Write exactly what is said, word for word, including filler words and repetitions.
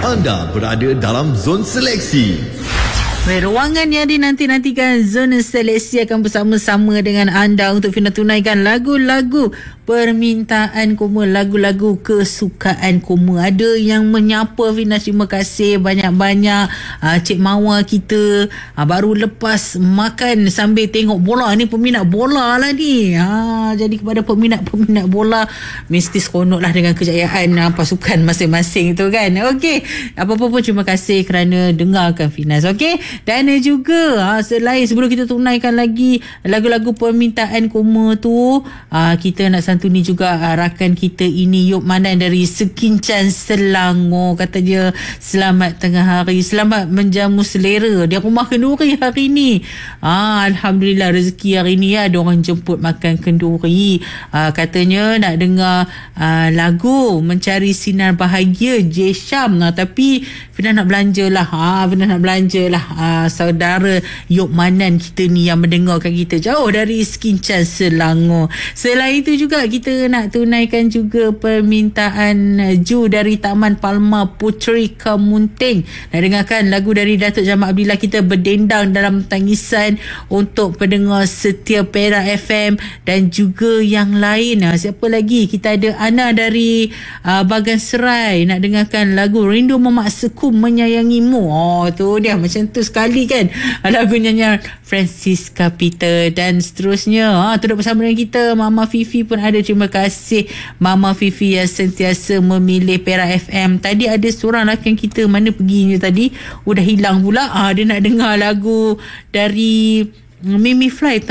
Anda berada dalam zon seleksi. Ruangan yang dinanti-nantikan, zona seleksi akan bersama-sama dengan anda untuk Fina tunaikan lagu-lagu permintaan Koma, lagu-lagu kesukaan Koma. Ada yang menyapa Fina, terima kasih banyak-banyak. uh, Cik Mawar kita uh, baru lepas makan sambil tengok bola. Ni peminat bola lah ni. ha, Jadi kepada peminat-peminat bola, mesti seronok lah dengan kejayaan uh, pasukan masing-masing tu kan. Okey, apa-apa pun terima kasih kerana dengarkan Finas. Okey, dan juga ha, selain sebelum kita tunaikan lagi lagu-lagu permintaan Koma tu, ha, kita nak santuni juga ha, rakan kita ini Yop Manan dari Sekincan Selangor. Kata dia selamat tengah hari, selamat menjamu selera. Dia rumah kenduri hari ni. ha, Alhamdulillah rezeki hari ni ya, ada orang jemput makan kenduri. ha, Katanya nak dengar ha, lagu Mencari Sinar Bahagia J Syam. ha, Tapi Fina nak belanja lah. ha, Fina nak belanja lah. Uh, saudara Yop Manan kita ni yang mendengarkan kita jauh dari Sekincan Selangor. Selain itu juga kita nak tunaikan juga permintaan Ju dari Taman Palma Puteri Kemunting. Nak dengarkan lagu dari Datuk Jamal Abdillah kita, Berdendang Dalam Tangisan, untuk pendengar setia Perak F M dan juga yang lain. uh, Siapa lagi? Kita ada Ana dari uh, Bagan Serai, nak dengarkan lagu Rindu Memaksaku Menyayangimu. Oh tu dia, macam tu sekali kan lagu nyanyian Francisca Peter. Dan seterusnya ha, duduk bersama dengan kita Mama Fifi pun ada. Terima kasih Mama Fifi yang sentiasa memilih Perak F M. Tadi ada seorang rakan kita, mana perginya tadi, udah hilang pula. ha, Dia nak dengar lagu dari Mimi Fly,